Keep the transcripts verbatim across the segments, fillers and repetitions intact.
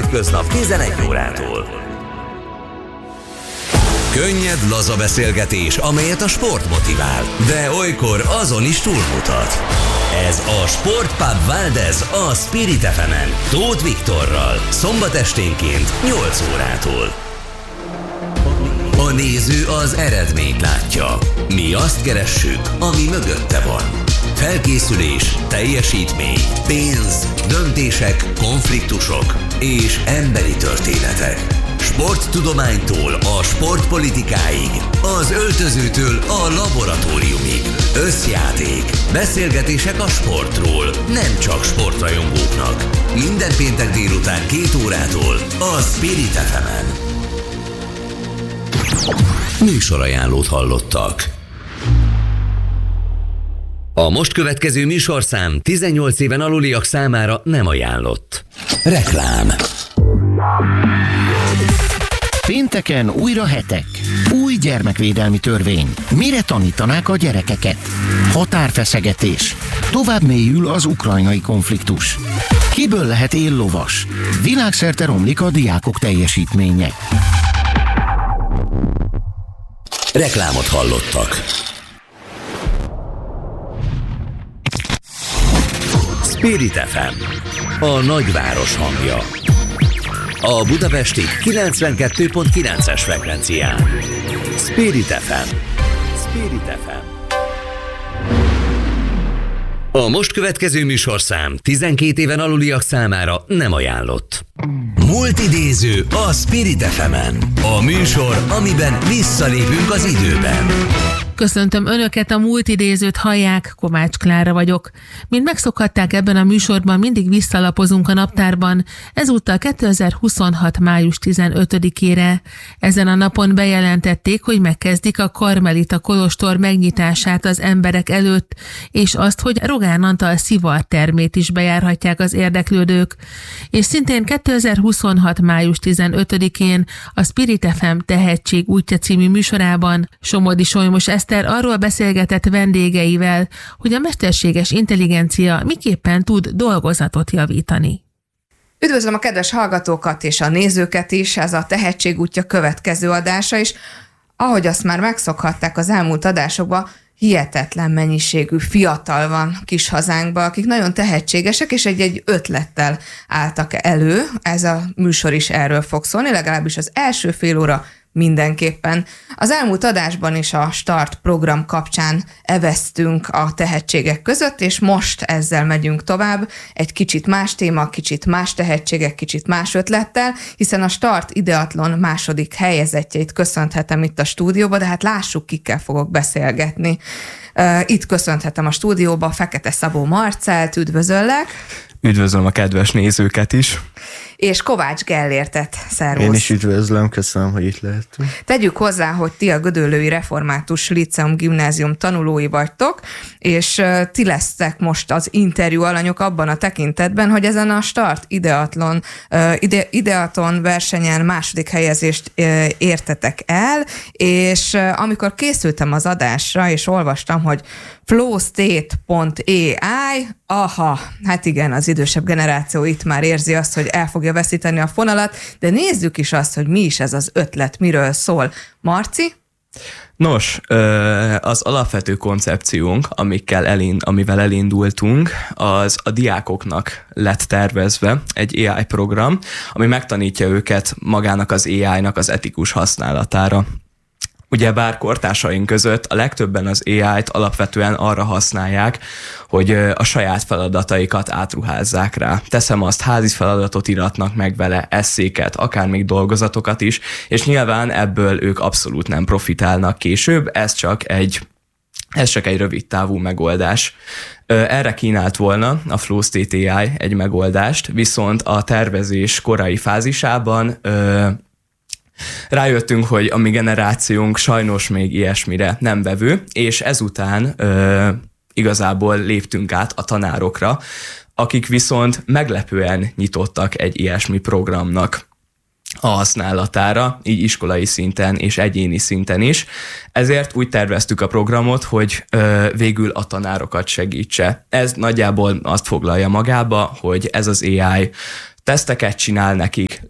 hétköznap tizenegy órától. Könnyed, laza beszélgetés, amelyet a sport motivál, de olykor azon is túlmutat. Ez a Sportpub Valdez a Spirit ef emen, Tóth Viktorral, szombat esténként nyolc órától. A néző az eredményt látja. Mi azt keressük, ami mögötte van. Felkészülés, teljesítmény, pénz, döntések, konfliktusok és emberi történetek. Sporttudománytól a sportpolitikáig, az öltözőtől a laboratóriumig. Összjáték, beszélgetések a sportról, nem csak sportrajongóknak. Minden péntek délután két órától a Spirit ef emen. Műsorajánlót hallottak. A most következő műsorszám tizennyolc éven aluliak számára nem ajánlott. Reklám. Pénteken újra hetek. Új gyermekvédelmi törvény. Mire tanítanák a gyerekeket? Határfeszegetés. Tovább mélyül az ukrajnai konfliktus. Kiből lehet éllovas? Világszerte romlik a diákok teljesítménye. Reklámot hallottak. Spirit ef em, a nagyváros hangja. A budapesti kilencvenkettő pont kilences frekvencián. Spirit ef em. Spirit ef em. A most következő műsorszám tizenkét éven aluliak számára nem ajánlott. Múltidéző a Spirit ef emen. A műsor, amiben visszalépünk az időben. Köszöntöm Önöket, a múltidézőt hallják, Kovács Klára vagyok. Mint megszokhatták, ebben a műsorban mindig visszalapozunk a naptárban, ezúttal kétezer-huszonhat. május tizenötödikére. Ezen a napon bejelentették, hogy megkezdik a karmelita kolostor megnyitását az emberek előtt, és azt, hogy Rogán Antal szivartermét is bejárhatják az érdeklődők. És szintén kétezer-huszonhat. május tizenötödikén a Spirit ef em Tehetség útja című műsorában Somodi Solymos Eszter arról beszélgetett vendégeivel, hogy a mesterséges intelligencia miképpen tud dolgozatot javítani. Üdvözlöm a kedves hallgatókat és a nézőket is, ez a Tehetség útja következő adása, és ahogy azt már megszokhatták az elmúlt adásokban, hihetetlen mennyiségű fiatal van kis hazánkban, akik nagyon tehetségesek, és egy-egy ötlettel álltak elő. Ez a műsor is erről fog szólni, legalábbis az első fél óra mindenképpen. Az elmúlt adásban is a Start program kapcsán eveztünk a tehetségek között, és most ezzel megyünk tovább. Egy kicsit más téma, kicsit más tehetségek, kicsit más ötlettel, hiszen a Start Ideatlon második helyezettjeit köszönhetem itt a stúdióba, de hát lássuk, kikkel fogok beszélgetni. Itt köszönhetem a stúdióba Fekete Szabó Marcelt, üdvözöllek! Üdvözlöm a kedves nézőket is! És Kovács Gellértet, szervusz! Én is üdvözlöm, köszönöm, hogy itt lehetünk. Tegyük hozzá, hogy ti a Gödöllői Református Líceum Gimnázium tanulói vagytok, és ti lesztek most az interjú alanyok abban a tekintetben, hogy ezen a Start Ideatlon, ide, Ideaton versenyen második helyezést értetek el, és amikor készültem az adásra, és olvastam, hogy flowstate pont á i, aha, hát igen, az idősebb generáció itt már érzi azt, hogy el fogja veszíteni a fonalat, de nézzük is azt, hogy mi is ez az ötlet, miről szól. Marci? Nos, az alapvető koncepciónk, amikkel elind, amivel elindultunk, az a diákoknak lett tervezve egy á i program, ami megtanítja őket magának az á i-nak az etikus használatára. Ugyebár kortársaink között a legtöbben az á i-t alapvetően arra használják, hogy a saját feladataikat átruházzák rá. Teszem azt, házi feladatot iratnak meg vele, esszéket, akár még dolgozatokat is, és nyilván ebből ők abszolút nem profitálnak később, ez csak egy, ez csak egy rövid távú megoldás. Erre kínált volna a flowstate á i egy megoldást, viszont a tervezés korai fázisában rájöttünk, hogy a mi generációnk sajnos még ilyesmire nem vevő, és ezután ö, igazából léptünk át a tanárokra, akik viszont meglepően nyitottak egy ilyesmi programnak a használatára, így iskolai szinten és egyéni szinten is. Ezért úgy terveztük a programot, hogy ö, végül a tanárokat segítse. Ez nagyjából azt foglalja magába, hogy ez az á i teszteket csinál nekik,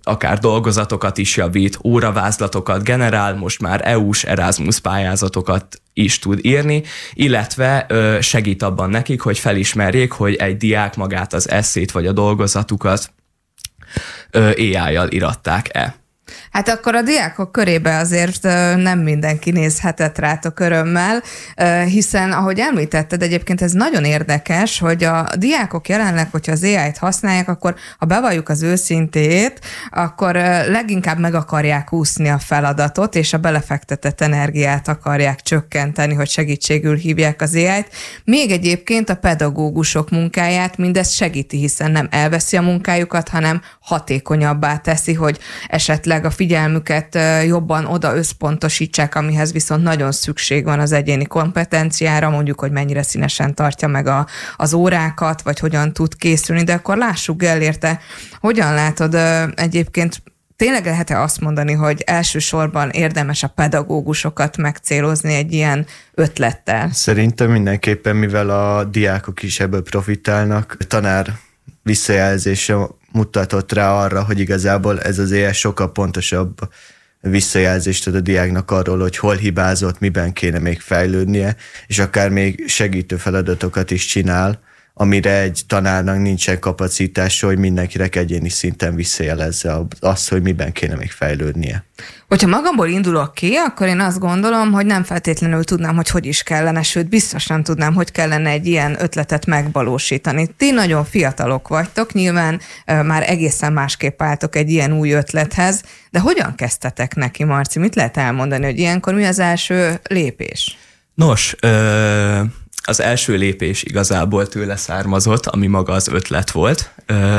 akár dolgozatokat is javít, óravázlatokat generál, most már é u-s Erasmus pályázatokat is tud írni, illetve ö, segít abban nekik, hogy felismerjék, hogy egy diák magát az esszét vagy a dolgozatukat ö, á í-jal iratták-e. Hát akkor a diákok körébe azért nem mindenki nézhetett rátok örömmel, hiszen ahogy említetted, egyébként ez nagyon érdekes, hogy a diákok jelenleg, hogyha az á í-t használják, akkor ha bevalljuk az őszintét, akkor leginkább meg akarják úszni a feladatot, és a belefektetett energiát akarják csökkenteni, hogy segítségül hívják az á í-t. Még egyébként a pedagógusok munkáját mindezt segíti, hiszen nem elveszi a munkájukat, hanem hatékonyabbá teszi, hogy esetleg a figyelmüket jobban oda összpontosítsák, amihez viszont nagyon szükség van az egyéni kompetenciára, mondjuk, hogy mennyire színesen tartja meg a, az órákat, vagy hogyan tud készülni, de akkor lássuk Gellért, hogyan látod egyébként, tényleg lehet-e azt mondani, hogy elsősorban érdemes a pedagógusokat megcélozni egy ilyen ötlettel? Szerintem mindenképpen, mivel a diákok is ebből profitálnak, tanár visszajelzése mutatott rá arra, hogy igazából ez az á í sokkal pontosabb visszajelzést ad a diáknak arról, hogy hol hibázott, miben kéne még fejlődnie, és akár még segítő feladatokat is csinál, amire egy tanárnak nincsen kapacitása, hogy mindenkinek egyéni szinten visszajelezze azt, hogy miben kéne még fejlődnie. Hogyha magamból indulok ki, akkor én azt gondolom, hogy nem feltétlenül tudnám, hogy hogy is kellene, sőt, biztos nem tudnám, hogy kellene egy ilyen ötletet megvalósítani. Ti nagyon fiatalok vagytok, nyilván e, már egészen másképp álltok egy ilyen új ötlethez, de hogyan kezdtetek neki, Marci? Mit lehet elmondani, hogy ilyenkor mi az első lépés? Nos, ö... az első lépés igazából tőle származott, ami maga az ötlet volt,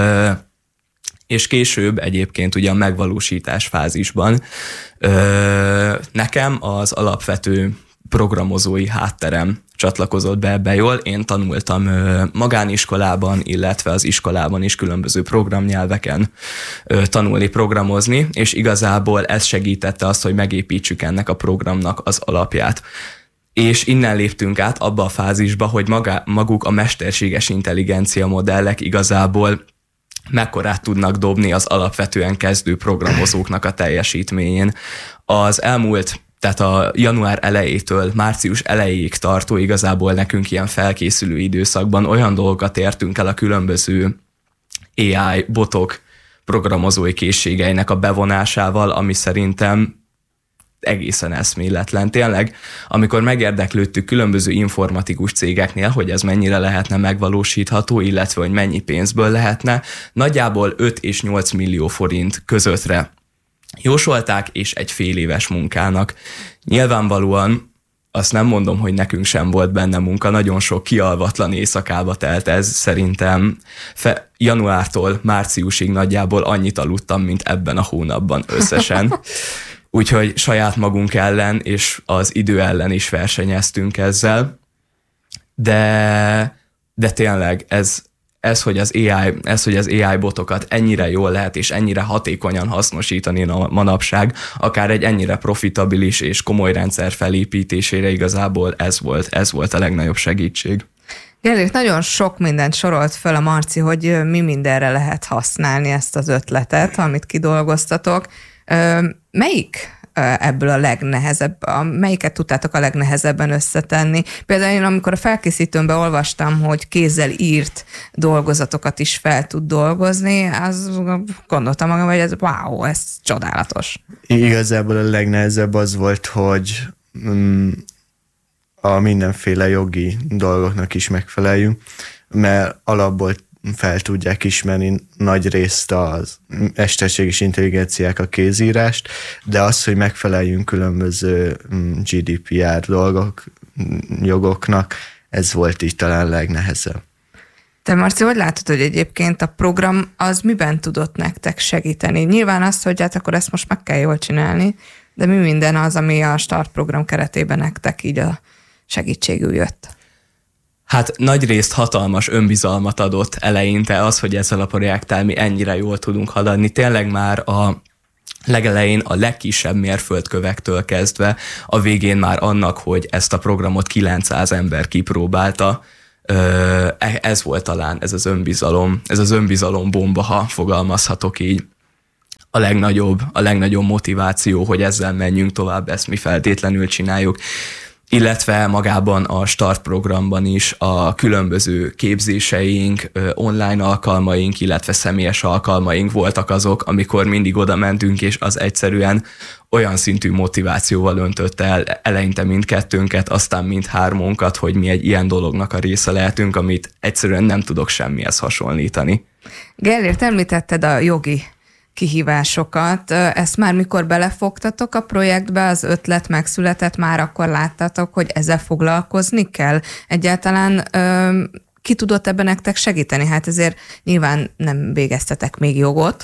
és később egyébként ugye a megvalósítás fázisban nekem az alapvető programozói hátterem csatlakozott be ebbe jól. Én tanultam magániskolában, illetve az iskolában is különböző programnyelveken tanulni, programozni, és igazából ez segítette azt, hogy megépítsük ennek a programnak az alapját. És innen léptünk át abba a fázisba, hogy maga, maguk a mesterséges intelligencia modellek igazából mekkorát tudnak dobni az alapvetően kezdő programozóknak a teljesítményén. Az elmúlt, tehát a január elejétől március elejéig tartó igazából nekünk ilyen felkészülő időszakban olyan dolgokat értünk el a különböző á í botok programozói készségeinek a bevonásával, ami szerintem egészen eszméletlen. Tényleg, amikor megérdeklődtük különböző informatikus cégeknél, hogy ez mennyire lehetne megvalósítható, illetve hogy mennyi pénzből lehetne, nagyjából öt és nyolc millió forint közöttre jósolták, és egy fél éves munkának. Nyilvánvalóan azt nem mondom, hogy nekünk sem volt benne munka, nagyon sok kialvatlan éjszakába telt ez, szerintem fe, januártól márciusig nagyjából annyit aludtam, mint ebben a hónapban összesen. Úgyhogy saját magunk ellen és az idő ellen is versenyeztünk ezzel, de, de tényleg ez, ez, hogy az á í, ez, hogy az á í botokat ennyire jól lehet és ennyire hatékonyan hasznosítani manapság, akár egy ennyire profitabilis és komoly rendszer felépítésére igazából ez volt, ez volt a legnagyobb segítség. Gellért, nagyon sok mindent sorolt fel a Marci, hogy mi mindenre lehet használni ezt az ötletet, amit kidolgoztatok. Melyik ebből a legnehezebb, a, melyiket tudtátok a legnehezebben összetenni? Például én, amikor a felkészítőmben olvastam, hogy kézzel írt dolgozatokat is fel tud dolgozni, az gondoltam magam, hogy ez wow, ez csodálatos. Igazából a legnehezebb az volt, hogy mm, a mindenféle jogi dolgoknak is megfeleljünk, mert alapból fel tudják ismerni nagy részt az mesterséges intelligenciák a kézírást, de az, hogy megfeleljünk különböző gé dé pé er dolgok, jogoknak, ez volt így talán legnehezebb. Te, Marci, hogy látod, hogy egyébként a program az miben tudott nektek segíteni? Nyilván azt, hogy hát akkor ezt most meg kell jól csinálni, de mi minden az, ami a Start program keretében nektek így a segítségül jött? Hát nagyrészt hatalmas önbizalmat adott eleinte az, hogy ezzel a projekttel mi ennyire jól tudunk haladni. Tényleg már a legelején a legkisebb mérföldkövektől kezdve a végén már annak, hogy ezt a programot kilencszáz ember kipróbálta, ez volt talán ez az önbizalom, ez az önbizalom bomba, ha fogalmazhatok így. a legnagyobb, a legnagyobb motiváció, hogy ezzel menjünk tovább, ezt mi feltétlenül csináljuk. Illetve magában a Start programban is a különböző képzéseink, online alkalmaink, illetve személyes alkalmaink voltak azok, amikor mindig oda mentünk, és az egyszerűen olyan szintű motivációval öntötte el eleinte mindkettőnket, aztán mindhármunkat, hogy mi egy ilyen dolognak a része lehetünk, amit egyszerűen nem tudok semmihez hasonlítani. Gellért, említetted a jogi kihívásokat. Ezt már mikor belefogtatok a projektbe, az ötlet megszületett, már akkor láttatok, hogy ezzel foglalkozni kell? Egyáltalán ö, ki tudott ebben nektek segíteni? Hát ezért nyilván nem végeztetek még jogot.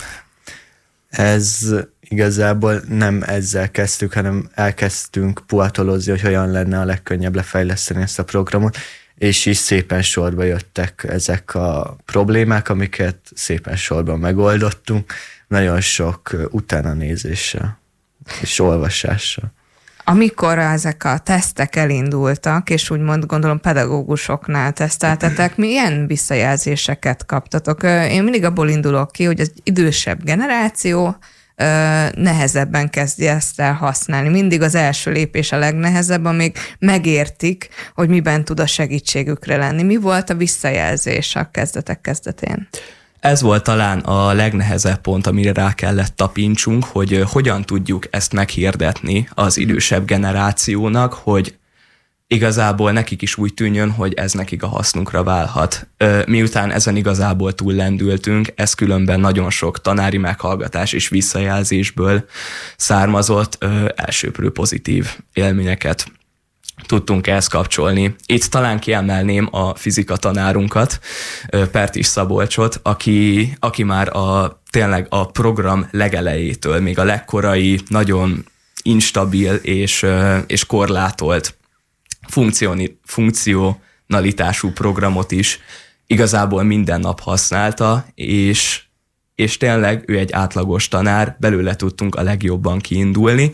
Ez igazából nem ezzel kezdtük, hanem elkezdtünk puhatolozni, hogy hogyan lenne a legkönnyebb lefejleszteni ezt a programot, és így szépen sorba jöttek ezek a problémák, amiket szépen sorban megoldottunk, nagyon sok utána nézéssel és olvasással. Amikor ezek a tesztek elindultak, és úgymond gondolom pedagógusoknál teszteltetek, milyen visszajelzéseket kaptatok? Én mindig abból indulok ki, hogy az idősebb generáció nehezebben kezdi ezt el használni. Mindig az első lépés a legnehezebb, amíg megértik, hogy miben tud a segítségükre lenni. Mi volt a visszajelzés a kezdetek kezdetén? Ez volt talán a legnehezebb pont, amire rá kellett tapintsunk, hogy hogyan tudjuk ezt meghirdetni az idősebb generációnak, hogy igazából nekik is úgy tűnjön, hogy ez nekik a hasznunkra válhat. Miután ezen igazából túllendültünk, ez különben nagyon sok tanári meghallgatás és visszajelzésből származott, elsőprő pozitív élményeket tudtunk ezt kapcsolni. Itt talán kiemelném a fizika tanárunkat, Pertis Szabolcsot, aki, aki már a, tényleg a program legelejétől, még a legkorai, nagyon instabil és, és korlátolt funkcioni, funkcionalitású programot is igazából minden nap használta, és, és tényleg ő egy átlagos tanár, belőle tudtunk a legjobban kiindulni,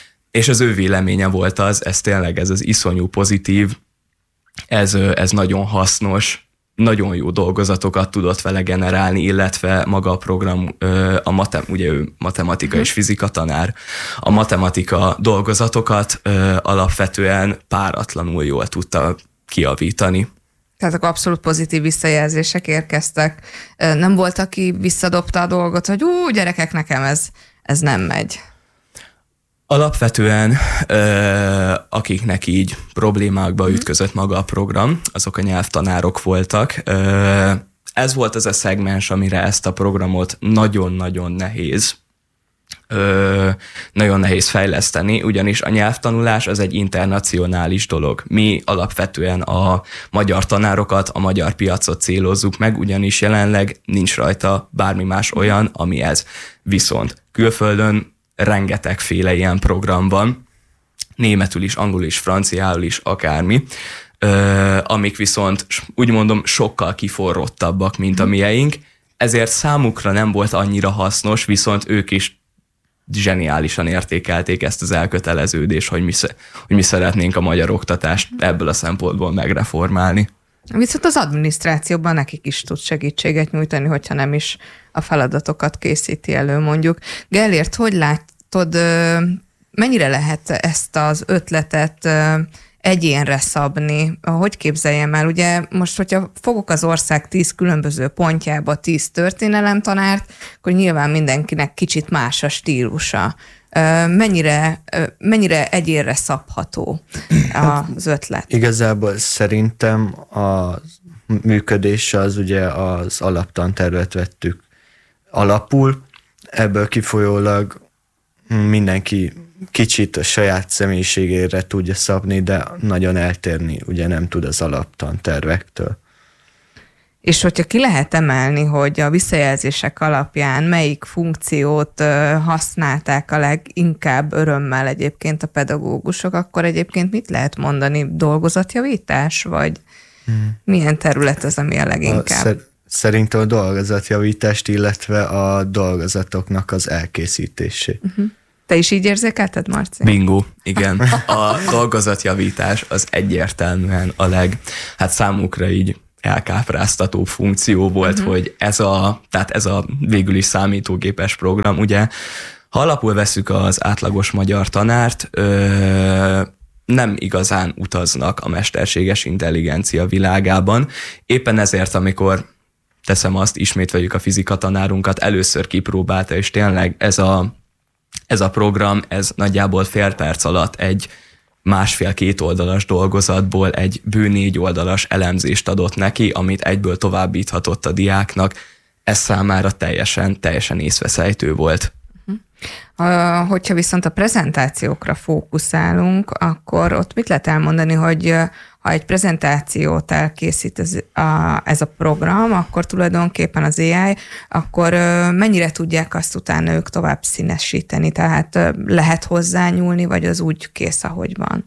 és az ő véleménye volt az, ez tényleg ez az iszonyú pozitív, ez, ez nagyon hasznos, nagyon jó dolgozatokat tudott vele generálni, illetve maga a program, a matem, ugye ő matematika és fizika tanár, a matematika dolgozatokat alapvetően páratlanul jól tudta kijavítani. Tehát akkor abszolút pozitív visszajelzések érkeztek. Nem volt, aki visszadobta a dolgot, hogy ú, gyerekek, nekem ez, ez nem megy. Alapvetően ö, akiknek így problémákba ütközött maga a program, azok a nyelvtanárok voltak. Ö, ez volt az a szegmens, amire ezt a programot nagyon-nagyon nehéz, ö, nagyon nehéz fejleszteni, ugyanis a nyelvtanulás az egy internacionális dolog. Mi alapvetően a magyar tanárokat, a magyar piacot célozzuk meg, ugyanis jelenleg nincs rajta bármi más olyan, ami ez. Viszont külföldön rengetegféle ilyen program van, németül is, angolul is, franciául is, akármi, ö, amik viszont úgy mondom sokkal kiforrottabbak, mint a mieink, ezért számukra nem volt annyira hasznos, viszont ők is zseniálisan értékelték ezt az elköteleződést, hogy mi, hogy mi szeretnénk a magyar oktatást ebből a szempontból megreformálni. Viszont az adminisztrációban nekik is tud segítséget nyújtani, hogyha nem is a feladatokat készíti elő, mondjuk. Gellért, hogy látod, mennyire lehet ezt az ötletet egyénre szabni? Hogy képzeljem el? Ugye most, hogyha fogok az ország tíz különböző pontjába tíz történelemtanárt, akkor nyilván mindenkinek kicsit más a stílusa. Mennyire, mennyire egyénre szabható az ötlet? Igazából szerintem a működés az ugye az alaptantervet vettük alapul, ebből kifolyólag mindenki kicsit a saját személyiségére tudja szabni, de nagyon eltérni ugye nem tud az alaptantervektől. És hogyha ki lehet emelni, hogy a visszajelzések alapján melyik funkciót használták a leginkább örömmel egyébként a pedagógusok, akkor egyébként mit lehet mondani? Dolgozatjavítás, vagy hmm. milyen terület az, ami a leginkább? A szer- szerintem a dolgozatjavítást, illetve a dolgozatoknak az elkészítését. Uh-huh. Te is így érzékelted, Marci? Bingo, igen. A dolgozatjavítás az egyértelműen a leg, hát számukra így elkápráztató funkció volt, uh-huh. hogy ez a, tehát ez a végül is számítógépes program, ugye, ha alapul veszük az átlagos magyar tanárt, ö, nem igazán utaznak a mesterséges intelligencia világában. Éppen ezért, amikor teszem azt, ismét vegyük a fizika tanárunkat, először kipróbálta, és tényleg ez a, ez a program, ez nagyjából fél perc alatt egy másfél-két oldalas dolgozatból egy bő négy oldalas elemzést adott neki, amit egyből továbbíthatott a diáknak. Ez számára teljesen, teljesen észveszejtő volt. Uh, hogyha viszont a prezentációkra fókuszálunk, akkor ott mit lehet elmondani, hogy ha egy prezentációt elkészít ez a, ez a program, akkor tulajdonképpen az á i, akkor uh, mennyire tudják azt utána ők tovább színesíteni? Tehát uh, lehet hozzányúlni, vagy az úgy kész, ahogy van?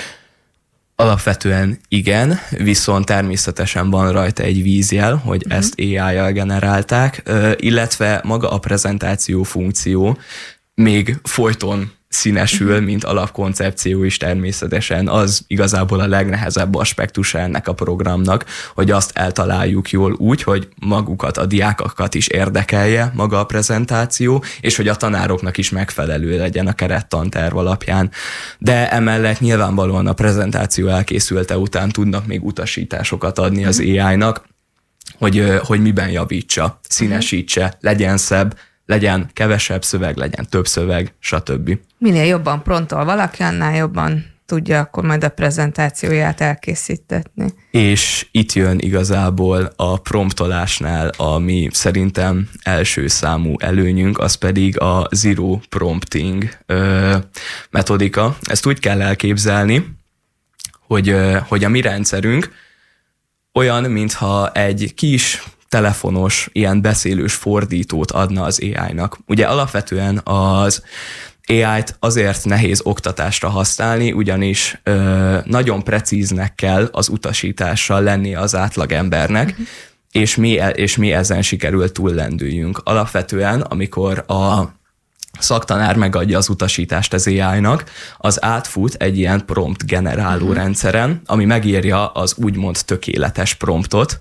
Alapvetően igen, viszont természetesen van rajta egy vízjel, hogy uh-huh. ezt á i-jal generálták, illetve maga a prezentáció funkció még folyton színesül, uh-huh. mint alapkoncepció is természetesen. Az igazából a legnehezebb aspektusa ennek a programnak, hogy azt eltaláljuk jól úgy, hogy magukat, a diákokat is érdekelje maga a prezentáció, és hogy a tanároknak is megfelelő legyen a kerettanterv alapján. De emellett nyilvánvalóan a prezentáció elkészülte után tudnak még utasításokat adni az á i-nak, hogy, hogy miben javítsa, színesítse, legyen szebb, legyen kevesebb szöveg, legyen több szöveg, stb. Minél jobban prontol valaki, annál jobban tudja akkor majd a prezentációját elkészítetni. És itt jön igazából a promptolásnál, ami szerintem első számú előnyünk, az pedig a zero prompting ö, metodika. Ezt úgy kell elképzelni, hogy, ö, hogy a mi rendszerünk olyan, mintha egy kis telefonos, ilyen beszélős fordítót adna az á i-nak. Ugye alapvetően az á i-t azért nehéz oktatásra használni, ugyanis ö, nagyon precíznek kell az utasítással lennie az átlagembernek, uh-huh. és, mi, és mi ezen sikerült túllendüljünk. Alapvetően, amikor a szaktanár megadja az utasítást az á i-nak, az átfut egy ilyen prompt generáló uh-huh. rendszeren, ami megírja az úgymond tökéletes promptot,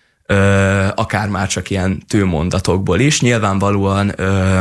Ö, akár már csak ilyen tőmondatokból is. Nyilvánvalóan, ö,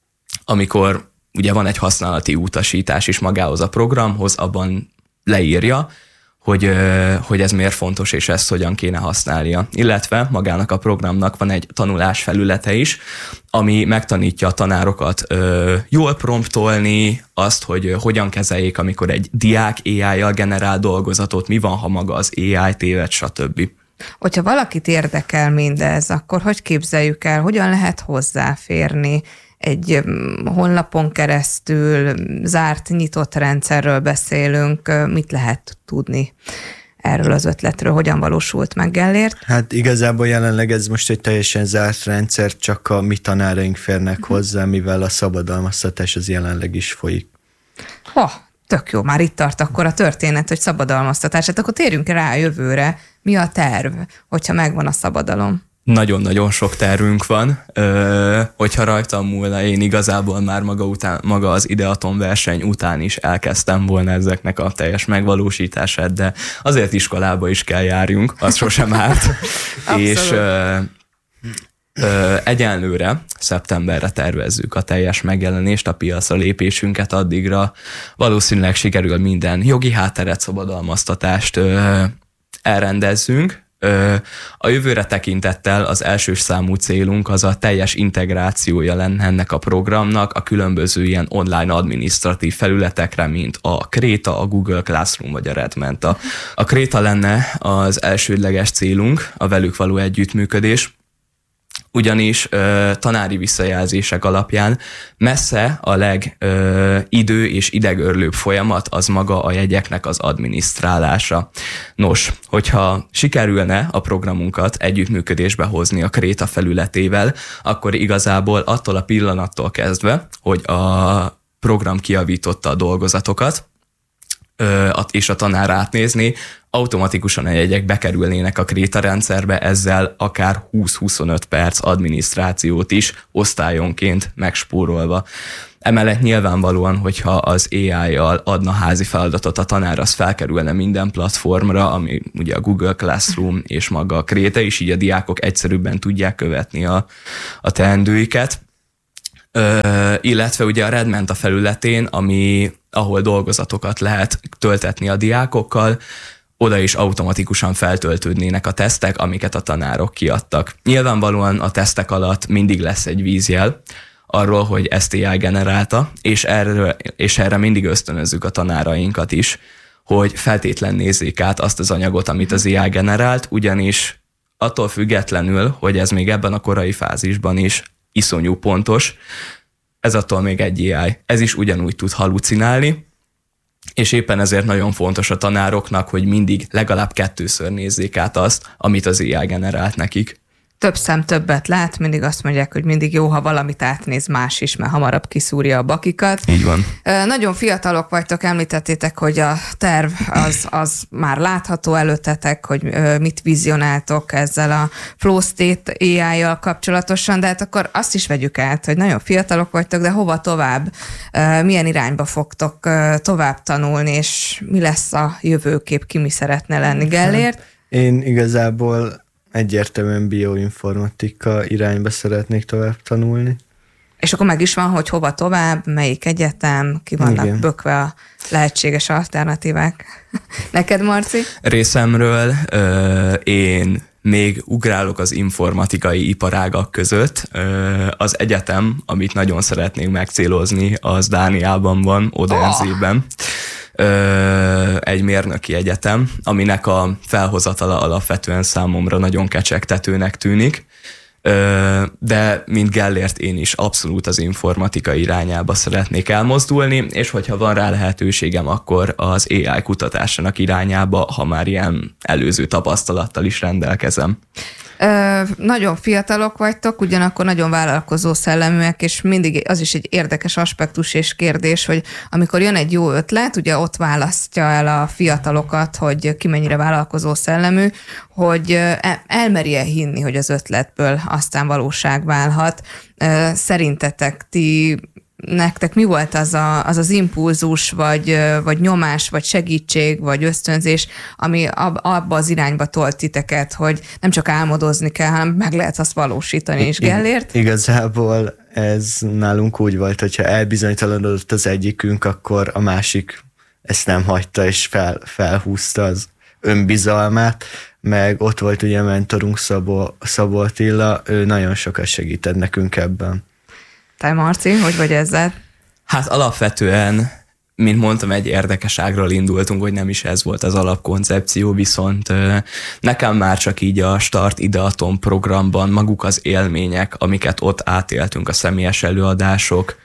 amikor ugye van egy használati utasítás is magához a programhoz, abban leírja, hogy, ö, hogy ez miért fontos, és ezt hogyan kéne használnia. Illetve magának a programnak van egy tanulás felülete is, ami megtanítja a tanárokat ö, jól promptolni, azt, hogy ö, hogyan kezeljék, amikor egy diák á i-jal generál dolgozatot, mi van, ha maga az á i téved, stb. Hogyha valakit érdekel mindez, akkor hogy képzeljük el, hogyan lehet hozzáférni? Egy honlapon keresztül, zárt, nyitott rendszerről beszélünk, mit lehet tudni erről az ötletről, hogyan valósult meg Gellért? Hát igazából jelenleg ez most egy teljesen zárt rendszer, csak a mi tanáraink férnek uh-huh. hozzá, mivel a szabadalmaztatás az jelenleg is folyik. Oh, tök jó, már itt tart akkor a történet, hogy szabadalmaztatás. Hát akkor térjünk rá a jövőre. Mi a terv, hogyha megvan a szabadalom? Nagyon-nagyon sok tervünk van. Ö, hogyha rajtam múlna, én igazából már maga, után, maga az Ideaton verseny után is elkezdtem volna ezeknek a teljes megvalósítását, de azért iskolába is kell járjunk, az sosem árt. És ö, ö, egyenlőre szeptemberre tervezzük a teljes megjelenést, a piacra lépésünket, addigra valószínűleg sikerül minden jogi hátteret, szabadalmaztatást ö, elrendezzünk. A jövőre tekintettel az első számú célunk az a teljes integrációja lenne ennek a programnak a különböző ilyen online adminisztratív felületekre, mint a Kréta, a Google Classroom vagy a Redmenta. A Kréta lenne az elsődleges célunk, a velük való együttműködés, ugyanis ö, tanári visszajelzések alapján messze a legidő és idegörlőbb folyamat az maga a jegyeknek az adminisztrálása. Nos, hogyha sikerülne a programunkat együttműködésbe hozni a Kréta felületével, akkor igazából attól a pillanattól kezdve, hogy a program kijavította a dolgozatokat, és a tanár átnézni, automatikusan a jegyek bekerülnének a Kréta rendszerbe, ezzel akár húsz-huszonöt perc adminisztrációt is osztályonként megspórolva. Emellett nyilvánvalóan, hogyha az á í-jal adna házi feladatot a tanár, az felkerülne minden platformra, ami ugye a Google Classroom és maga a Kréta is, így a diákok egyszerűbben tudják követni a, a teendőiket. Ö, illetve ugye a Redmenta felületén, ami, ahol dolgozatokat lehet töltetni a diákokkal, oda is automatikusan feltöltődnének a tesztek, amiket a tanárok kiadtak. Nyilvánvalóan a tesztek alatt mindig lesz egy vízjel arról, hogy ezt á í generálta, és erre, és erre mindig ösztönözzük a tanárainkat is, hogy feltétlen nézzék át azt az anyagot, amit az á í generált, ugyanis attól függetlenül, hogy ez még ebben a korai fázisban is iszonyú pontos, ez attól még egy á í. Ez is ugyanúgy tud halucinálni, és éppen ezért nagyon fontos a tanároknak, hogy mindig legalább kettőször nézzék át azt, amit az á í generált nekik. Több szem többet lát, mindig azt mondják, hogy mindig jó, ha valamit átnéz más is, mert hamarabb kiszúrja a bakikat. Így van. Nagyon fiatalok vagytok, említettétek, hogy a terv az, az már látható előttetek, hogy mit vizionáltok ezzel a Flow State á í-jal kapcsolatosan, de hát akkor azt is vegyük át, hogy nagyon fiatalok vagytok, de hova tovább, milyen irányba fogtok tovább tanulni, és mi lesz a jövőkép, ki mi szeretne lenni, Gellért? Én igazából egyértelműen bioinformatika irányba szeretnék tovább tanulni. És akkor meg is van, hogy hova tovább, melyik egyetem, ki vannak Igen. bökve a lehetséges alternatívák. Neked, Marci? Részemről ö, én még ugrálok az informatikai iparágak között. Ö, az egyetem, amit nagyon szeretnék megcélozni, az Dániában van, Odensében. Oh. egy mérnöki egyetem, aminek a felhozatala alapvetően számomra nagyon kecsegtetőnek tűnik, de mint Gellért én is abszolút az informatika irányába szeretnék elmozdulni, és hogyha van rá lehetőségem, akkor az á í kutatásának irányába, ha már ilyen előző tapasztalattal is rendelkezem. Ö, nagyon fiatalok vagytok, ugyanakkor nagyon vállalkozó szelleműek, és mindig az is egy érdekes aspektus és kérdés, hogy amikor jön egy jó ötlet, ugye ott választja el a fiatalokat, hogy ki mennyire vállalkozó szellemű, hogy elmeri-e hinni, hogy az ötletből aztán valóság válhat. Szerintetek ti nektek mi volt az a, az, az impulzus, vagy, vagy nyomás, vagy segítség, vagy ösztönzés, ami ab, abba az irányba tolt titeket, hogy nem csak álmodozni kell, hanem meg lehet azt valósítani is, Gellért? Igazából ez nálunk úgy volt, hogyha elbizonytalanodott az egyikünk, akkor a másik ezt nem hagyta, és fel, felhúzta az önbizalmát, meg ott volt ugye a mentorunk Szabó, Szabó Attila, ő nagyon sokat segített nekünk ebben. Te, Marci, hogy vagy ezzel? Hát alapvetően, mint mondtam, egy érdekeságról indultunk, hogy nem is ez volt az alapkoncepció, viszont nekem már csak így a Start Ideaton programban maguk az élmények, amiket ott átéltünk, a személyes előadások,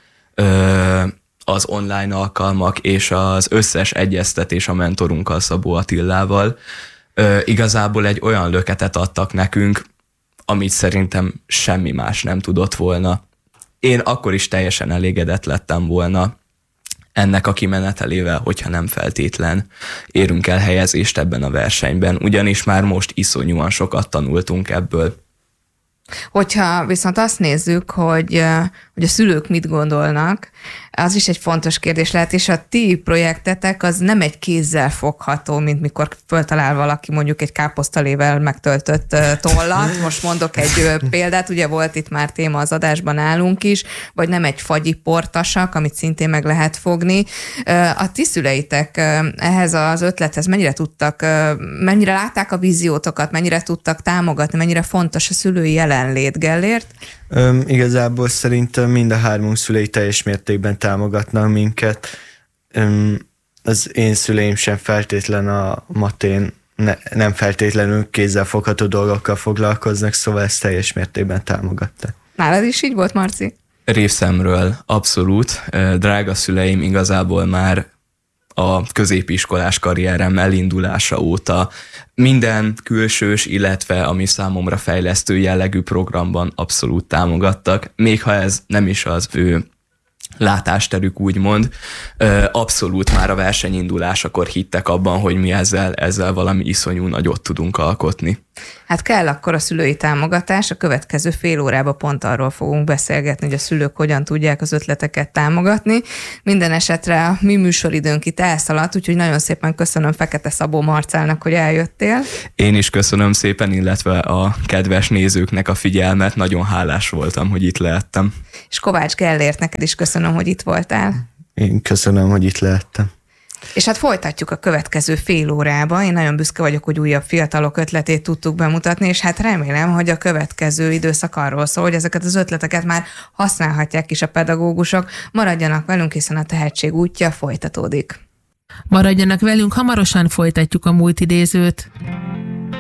az online alkalmak és az összes egyeztetés a mentorunkkal, Szabó Attilával, igazából egy olyan löketet adtak nekünk, amit szerintem semmi más nem tudott volna. Én akkor is teljesen elégedett lettem volna ennek a kimenetelével, hogyha nem feltétlen érünk el helyezést ebben a versenyben, ugyanis már most iszonyúan sokat tanultunk ebből. Hogyha viszont azt nézzük, hogy, hogy a szülők mit gondolnak, az is egy fontos kérdés lehet, és a ti projektetek az nem egy kézzel fogható, mint mikor föltalál valaki mondjuk egy káposztalével megtöltött tollat. Most mondok egy példát, ugye volt itt már téma az adásban nálunk is, vagy nem egy fagyi portasak, amit szintén meg lehet fogni. A ti szüleitek ehhez az ötlethez mennyire tudtak, mennyire látták a víziótokat, mennyire tudtak támogatni, mennyire fontos a szülői jelenlét, Gellért? Üm, igazából szerintem mind a hármunk szülei teljes mértékben támogatnak minket. Üm, az én szüleim sem feltétlen a matén, ne, nem feltétlenül kézzelfogható dolgokkal foglalkoznak, szóval ezt teljes mértékben támogatták. Nálad is így volt, Marci? Részemről abszolút. Drága szüleim igazából már a középiskolás karrierem elindulása óta minden külsős, illetve ami számomra fejlesztő jellegű programban abszolút támogattak, még ha ez nem is az ő látásterük úgymond, abszolút már a versenyindulásakor hittek abban, hogy mi ezzel, ezzel valami iszonyú nagyot tudunk alkotni. Hát kell akkor a szülői támogatás, a következő fél órában pont arról fogunk beszélgetni, hogy a szülők hogyan tudják az ötleteket támogatni. Minden esetre a mi műsoridőnk itt elszaladt, úgyhogy nagyon szépen köszönöm Fekete Szabó Marcellnak, hogy eljöttél. Én is köszönöm szépen, illetve a kedves nézőknek a figyelmet, nagyon hálás voltam, hogy itt lehettem. És Kovács Gellért, neked is köszönöm, hogy itt voltál. Én köszönöm, hogy itt lehettem. És hát folytatjuk a következő fél órába. Én nagyon büszke vagyok, hogy újabb fiatalok ötletét tudtuk bemutatni, és hát remélem, hogy a következő időszak arról szól, hogy ezeket az ötleteket már használhatják is a pedagógusok. Maradjanak velünk, hiszen a tehetség útja folytatódik. Maradjanak velünk, hamarosan folytatjuk a múlt idézőt.